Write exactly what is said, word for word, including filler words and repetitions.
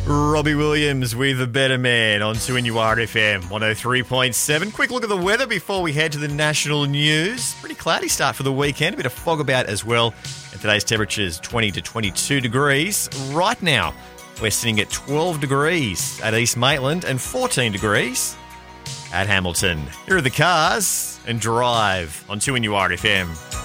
Robbie Williams with The Better Man on two N U R F M one oh three point seven. Quick look at the weather before we head to the national news. Pretty cloudy start for the weekend, a bit of fog about as well. And today's temperature is twenty to twenty-two degrees. Right now, we're sitting at twelve degrees at East Maitland and fourteen degrees at Hamilton. Here are the cars and Drive on two N U R F M.